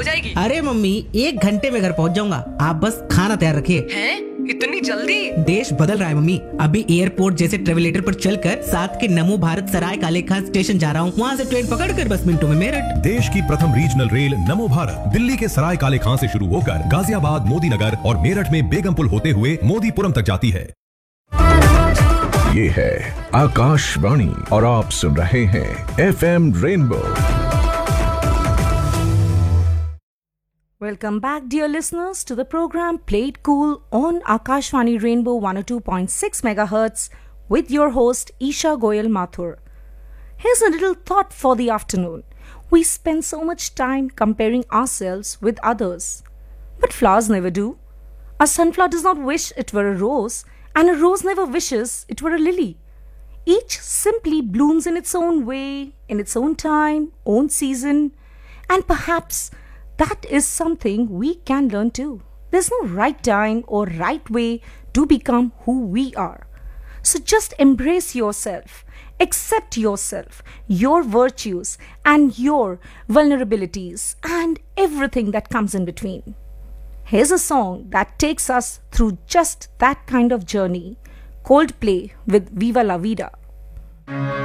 हो जाएगी? अरे मम्मी, 1 घंटे में घर पहुंच जाऊंगा। आप बस खाना तैयार रखिए। हैं? इतनी जल्दी? देश बदल रहा है मम्मी। अभी एयरपोर्ट जैसे ट्रेवलेटर पर चलकर साथ के नमो भारत सराय काले खान स्टेशन जा रहा हूँ। वहाँ से ट्रेन पकड़कर बस मिनटों में मेरठ। देश की प्रथम रीजनल रेल नमो भारत दिल्ली के सराय काले खां से शुरू होकर गाजियाबाद, मोदी नगर और मेरठ में बेगमपुल होते हुए मोदीपुरम तक जाती है। ये है आकाशवाणी और आप सुन रहे हैं FM rainbow. Welcome back, dear listeners, to the program Play It Cool on Akashvani Rainbow 102.6 MHz with your host Isha Goyal Mathur. Here's a little thought for the afternoon. We spend so much time comparing ourselves with others. But flowers never do. A sunflower does not wish it were a rose, and a rose never wishes it were a lily. Each simply blooms in its own way, in its own time, own season, and perhaps that is something we can learn too. There's no right time or right way to become who we are. So just embrace yourself, accept yourself, your virtues and your vulnerabilities and everything that comes in between. Here's a song that takes us through just that kind of journey. Coldplay with Viva La Vida.